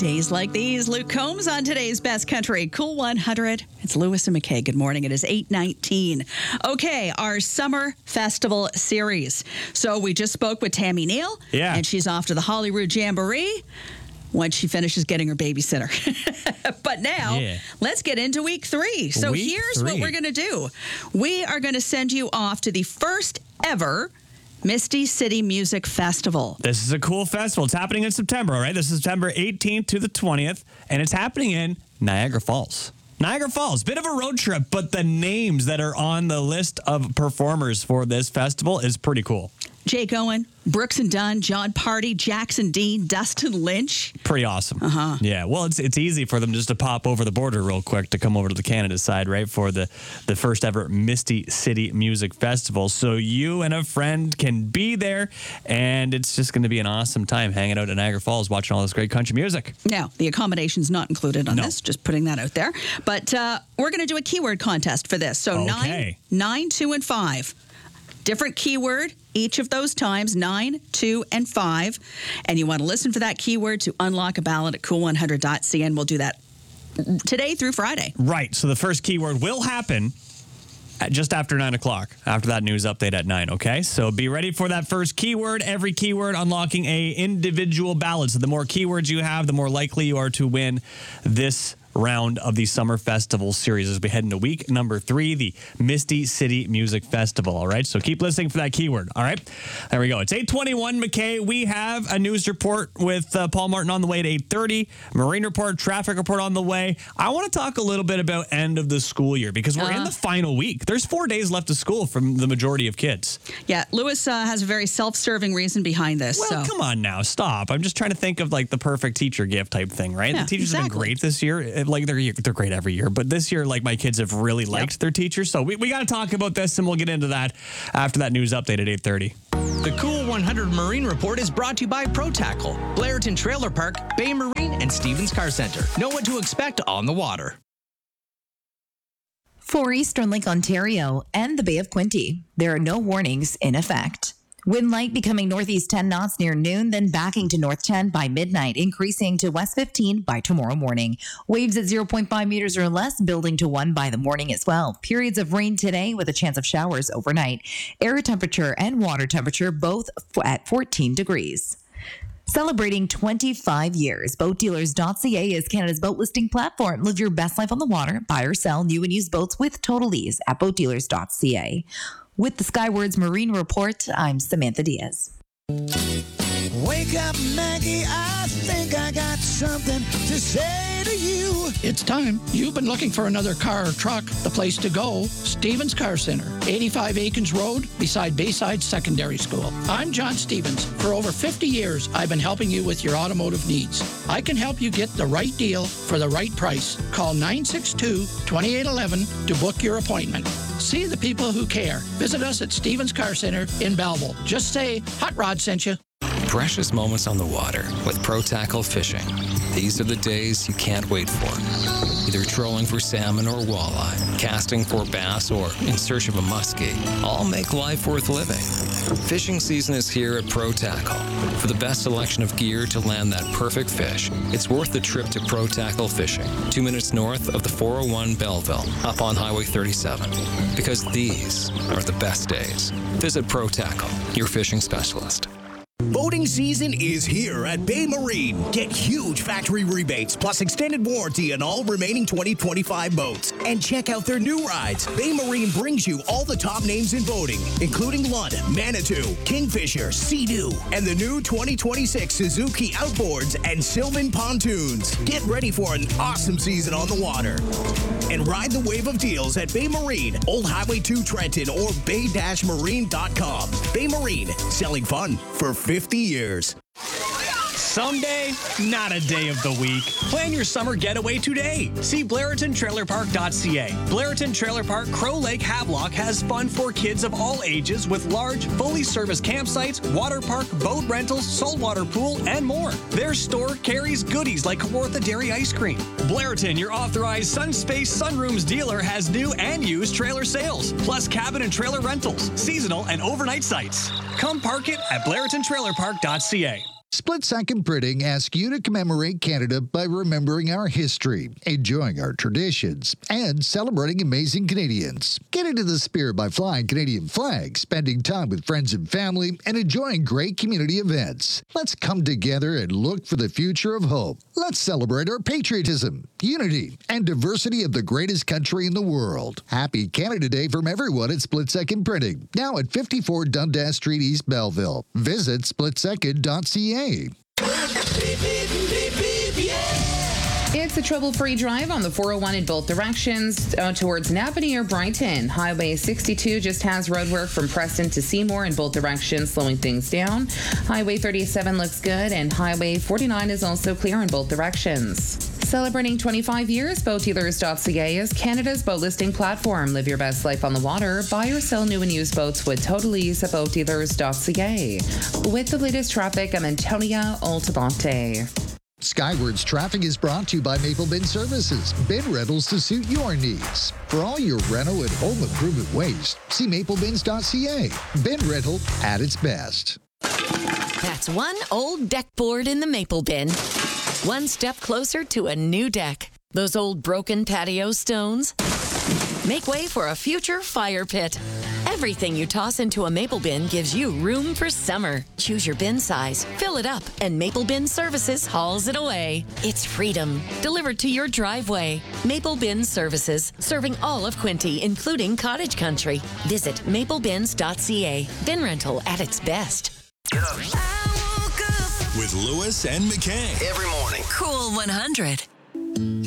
Days like these, Luke Combs on today's Best Country Cool 100. It's Lewis and McKay. Good morning. It is 8:19. Okay, our summer festival series. So we just spoke with Tammy Neal. Yeah. And she's off to the Holyrood Jamboree once she finishes getting her babysitter. But now, let's get into week 3. So here's what we're going to do. We are going to send you off to the first ever Misty City Music Festival. This is a cool festival. It's happening in September, all right? This is September 18th to the 20th, and it's happening in Niagara Falls. Niagara Falls, bit of a road trip, but the names that are on the list of performers for this festival is pretty cool. Jake Owen, Brooks and Dunn, John Party, Jackson Dean, Dustin Lynch. Pretty awesome. Yeah, well, it's easy for them just to pop over the border real quick to come over to the Canada side, right, for the first ever Misty City Music Festival. So you and a friend can be there, and it's just going to be an awesome time hanging out in Niagara Falls watching all this great country music. Now, the accommodation's not included on this, just putting that out there. But we're going to do a keyword contest for this. So 9, 2, and 5. Different keyword each of those times, 9, 2, and 5. And you want to listen for that keyword to unlock a ballot at cool100.ca, and we'll do that today through Friday. Right. So the first keyword will happen at just after 9 o'clock, after that news update at 9, okay? So be ready for that first keyword. Every keyword unlocking a individual ballot. So the more keywords you have, the more likely you are to win this round of the Summer Festival series as we head into week number 3, the Misty City Music Festival, all right? So keep listening for that keyword, all right? There we go. It's 8:21, McKay. We have a news report with Paul Martin on the way at 8:30, Marine report, traffic report on the way. I want to talk a little bit about end of the school year because we're in the final week. There's 4 days left of school from the majority of kids. Yeah, Lewis has a very self-serving reason behind this. Well, come on now. Stop. I'm just trying to think of like the perfect teacher gift type thing, right? Yeah, the teachers have been great this year. Like they're great every year, but this year, like my kids have really liked their teachers. So we got to talk about this, and we'll get into that after that news update at 8:30. The Cool 100 Marine Report is brought to you by Pro Tackle, Blairton Trailer Park, Bay Marine, and Stevens Car Center. Know what to expect on the water. For Eastern Lake, Ontario, and the Bay of Quinte, there are no warnings in effect. Wind light becoming northeast 10 knots near noon, then backing to north 10 by midnight, increasing to west 15 by tomorrow morning. Waves at 0.5 meters or less, building to 1 by the morning as well. Periods of rain today with a chance of showers overnight. Air temperature and water temperature both at 14 degrees. Celebrating 25 years, BoatDealers.ca is Canada's boat listing platform. Live your best life on the water. Buy or sell new and used boats with total ease at BoatDealers.ca. With the Skywards Marine Report, I'm Samantha Diaz. Wake up, Maggie, I think I got something to say to you. It's time. You've been looking for another car or truck. The place to go, Stevens Car Center, 85 Aikens Road, beside Bayside Secondary School. I'm John Stevens. For over 50 years, I've been helping you with your automotive needs. I can help you get the right deal for the right price. Call 962-2811 to book your appointment. See the people who care. Visit us at Stevens Car Center in Belleville. Just say, Hot Rod sent you. Precious moments on the water with Pro Tackle Fishing. These are the days you can't wait for. Either trolling for salmon or walleye, casting for bass, or in search of a muskie. All make life worth living. Fishing season is here at Pro Tackle. For the best selection of gear to land that perfect fish, it's worth the trip to Pro Tackle Fishing, 2 minutes north of the 401 Belleville, up on Highway 37. Because these are the best days. Visit Pro Tackle, your fishing specialist. Boating season is here at Bay Marine. Get huge factory rebates plus extended warranty on all remaining 2025 boats. And check out their new rides. Bay Marine brings you all the top names in boating, including Lund, Manitou, Kingfisher, Sea-Doo, and the new 2026 Suzuki Outboards and Sylvan Pontoons. Get ready for an awesome season on the water. And ride the wave of deals at Bay Marine, Old Highway 2 Trenton, or bay-marine.com. Bay Marine, selling fun for 50 years. Someday, not a day of the week. Plan your summer getaway today. See BlairtonTrailerPark.ca. Blairton Trailer Park, Crow Lake, Havelock has fun for kids of all ages with large, fully serviced campsites, water park, boat rentals, saltwater pool, and more. Their store carries goodies like Kawartha Dairy Ice Cream. Blairton, your authorized Sunspace Sunrooms dealer, has new and used trailer sales, plus cabin and trailer rentals, seasonal and overnight sites. Come park it at BlairtonTrailerPark.ca. Split Second Printing asks you to commemorate Canada by remembering our history, enjoying our traditions, and celebrating amazing Canadians. Get into the spirit by flying Canadian flags, spending time with friends and family, and enjoying great community events. Let's come together and look for the future of hope. Let's celebrate our patriotism, unity, and diversity of the greatest country in the world. Happy Canada Day from everyone at Split Second Printing, now at 54 Dundas Street, East Belleville. Visit splitsecond.ca. It's a trouble-free drive on the 401 in both directions towards Napanee or Brighton. Highway 62 just has roadwork from Preston to Seymour in both directions, slowing things down. Highway 37 looks good, and Highway 49 is also clear in both directions. Celebrating 25 years, BoatDealers.ca is Canada's boat listing platform. Live your best life on the water. Buy or sell new and used boats with Total Ease at BoatDealers.ca. With the latest traffic, I'm Antonia Altamonte. Skyward's traffic is brought to you by Maple Bin Services. Bin rentals to suit your needs. For all your rental and home improvement waste, see maplebins.ca. Bin rental at its best. That's one old deck board in the Maple Bin. One step closer to a new deck. Those old broken patio stones make way for a future fire pit. Everything you toss into a Maple Bin gives you room for summer. Choose your bin size, fill it up, and Maple Bin Services hauls it away. It's freedom, delivered to your driveway. Maple Bin Services, serving all of Quinte, including cottage country. Visit maplebins.ca. Bin rental at its best. With Lewis and McKay. Every morning. Cool 100.